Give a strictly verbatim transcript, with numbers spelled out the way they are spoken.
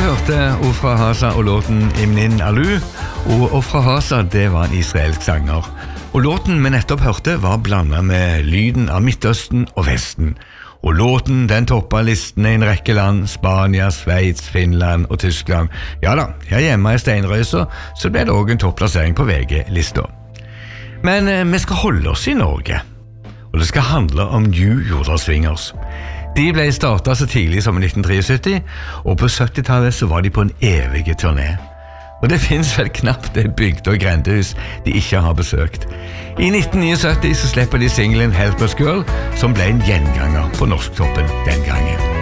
hørte Ofra Hasa og låten Imnin Alu, og Ofra Hasa det var en israelsk sanger. Og låten vi nettopp hørte var blandet med lyden av Midtøsten og Vesten. Og låten den toppet listene i en rekke land, Spania, Sveits, Finland og Tyskland. Ja da, her hjemme i Steinrøysa så ble det også en topplassering på V G-lista. Men eh, vi skal holde oss i Norge, og det skal handle om New Jordal Swingers. De ble startet så tidlig som i nitten syttitre, og på syttitallet så var de på en evig turné. Og det finnes vel knapt det bygde- og grendehus de ikke har besøkt. I nitten syttiåtte så slipper de singlen Helpless Girl, som ble en gjenganger på norsktoppen den gangen.